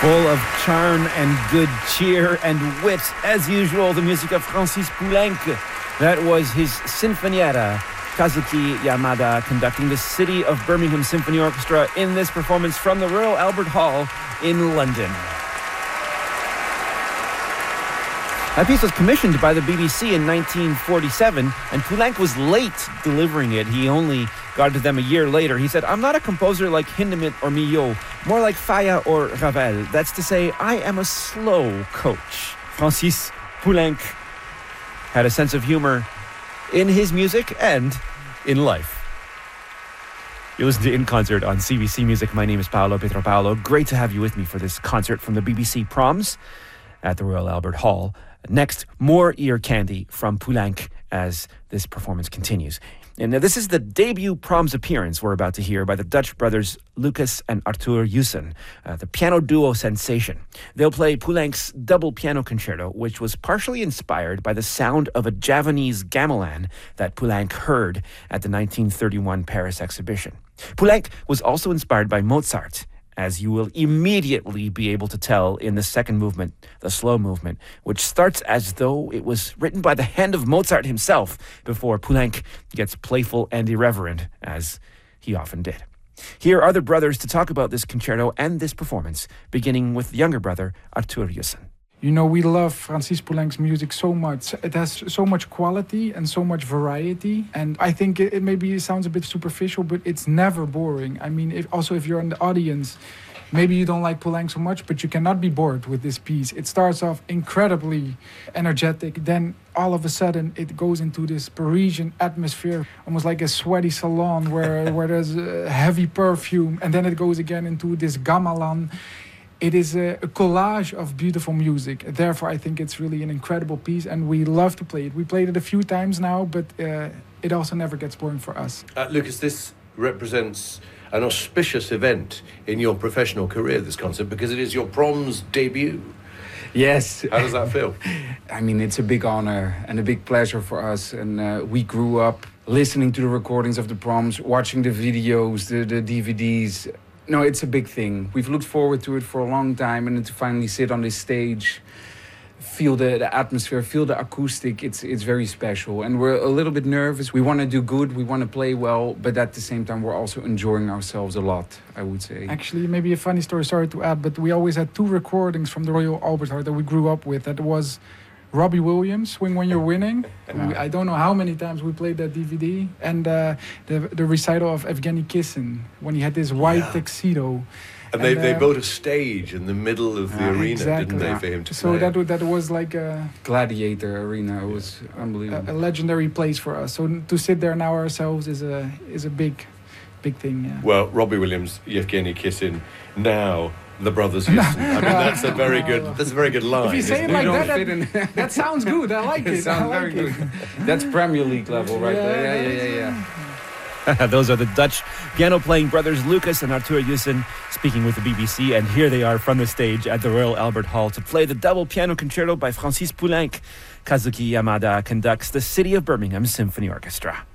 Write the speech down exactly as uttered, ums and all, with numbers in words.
Full of charm and good cheer and wit, as usual, the music of Francis Poulenc. That was his Sinfonietta. Kazuki Yamada conducting the City of Birmingham Symphony Orchestra in this performance from the Royal Albert Hall in London. That piece was commissioned by the B B C in nineteen forty-seven, and Poulenc was late delivering it. He only got it to them a year later. He said, "I'm not a composer like Hindemith or Milhaud, more like Falla or Ravel. That's to say, I am a slow coach." Francis Poulenc had a sense of humor in his music and in life. You listen to In Concert on C B C Music. My name is Paolo Pietropaolo. Great to have you with me for this concert from the B B C Proms at the Royal Albert Hall. Next, more ear candy from Poulenc as this performance continues. And now this is the debut Proms appearance we're about to hear by the Dutch brothers Lucas and Arthur Jussen, uh, the piano duo sensation. They'll play Poulenc's double piano concerto, which was partially inspired by the sound of a Javanese gamelan that Poulenc heard at the nineteen thirty-one Paris exhibition. Poulenc was also inspired by Mozart, as you will immediately be able to tell in the second movement, the slow movement, which starts as though it was written by the hand of Mozart himself before Poulenc gets playful and irreverent, as he often did. Here are the brothers to talk about this concerto and this performance, beginning with the younger brother, Arthur Jussen. You know, we love Francis Poulenc's music so much. It has so much quality and so much variety. And I think it, it maybe sounds a bit superficial, but it's never boring. I mean, if, also if you're in the audience, maybe you don't like Poulenc so much, but you cannot be bored with this piece. It starts off incredibly energetic. Then all of a sudden it goes into this Parisian atmosphere, almost like a sweaty salon where, where there's a heavy perfume. And then it goes again into this gamelan. It is a, a collage of beautiful music. Therefore, I think it's really an incredible piece, and we love to play it. We played it a few times now, but uh, it also never gets boring for us. Uh, Lucas, this represents an auspicious event in your professional career, this concert, because it is your Proms debut. Yes. How does that feel? I mean, it's a big honor and a big pleasure for us. And uh, we grew up listening to the recordings of the Proms, watching the videos, the, the D V Ds. No, it's a big thing. We've looked forward to it for a long time, and to finally sit on this stage, feel the, the atmosphere, feel the acoustic, it's it's very special. And we're a little bit nervous. We want to do good, we want to play well, but at the same time, we're also enjoying ourselves a lot, I would say. Actually, maybe a funny story, sorry to add, but we always had two recordings from the Royal Albert Hall that we grew up with. That was Robbie Williams, Swing When You're Winning. We, I don't know how many times we played that D V D. And uh, the the recital of Evgeny Kissin, when he had this white yeah. tuxedo. And, and they, uh, they built a stage in the middle of the uh, arena, exactly. didn't they, for him to so play? So that, that was like a gladiator arena. It was yeah. unbelievable. A, a legendary place for us. So to sit there now ourselves is a is a big, big thing. Yeah. Well, Robbie Williams, Evgeny Kissin, now the brothers Jussen. I mean, that's a very good. That's a very good line. If you say it like that, that, that sounds good. I like it. It sounds like very it. good. That's Premier League level, right yeah, there. Yeah, yeah, yeah, yeah. Those are the Dutch piano-playing brothers Lucas and Arthur Jussen speaking with the B B C, and here they are from the stage at the Royal Albert Hall to play the double piano concerto by Francis Poulenc. Kazuki Yamada conducts the City of Birmingham Symphony Orchestra.